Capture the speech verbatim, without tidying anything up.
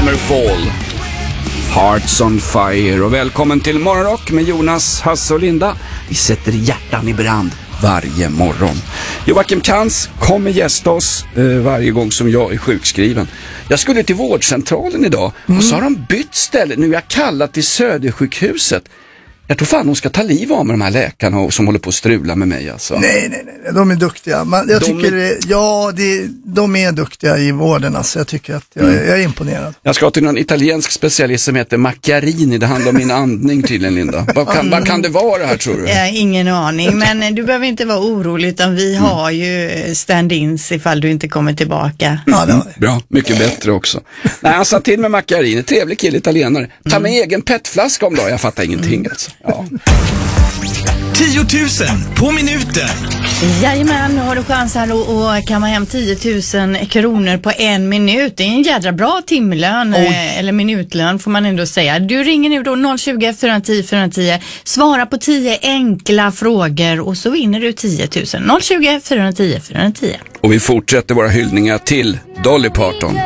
Hammerfall, Hearts on Fire. Och välkommen till Morgonrock med Jonas, Hasse och Linda. Vi sätter hjärtan i brand varje morgon. Joakim Kans kommer gästa oss eh, varje gång som jag är sjukskriven. Jag skulle till vårdcentralen idag mm. och så har de bytt ställe. Nu är jag kallat till Södersjukhuset. Jag tror fan de ska ta liv av med de här läkarna och, som håller på att strula med mig alltså. Nej, nej, nej. De är duktiga. Man, jag de tycker, är... ja, det, de är duktiga i vården alltså. Jag tycker att jag, mm. jag är imponerad. Jag ska till någon italiensk specialist som heter Macchiarini. Det handlar om min andning tydligen, Linda. Vad kan, mm. vad kan det vara det här, tror du? Jag har ingen aning, men du behöver inte vara orolig, utan vi mm. har ju stand-ins ifall du inte kommer tillbaka. Mm. Ja, det har vi. Bra, mycket bättre också. Nej, han sa till med Macchiarini. Trevlig kille, italienare. Ta med mm. egen petflaska om dagen. Jag fattar ingenting mm. alltså. Ja. tio tusen på minuten. Jajamän, nu har du chans här att kamma hem tio tusen kronor på en minut. Det är en jädra bra timlön, eh, eller minutlön får man ändå säga. Du ringer nu då noll tjugo, fyra tio, fyra tio. Svara på tio enkla frågor och så vinner du tio tusen. noll tjugo, fyra tio, fyra tio. Och vi fortsätter våra hyllningar till Dolly Parton.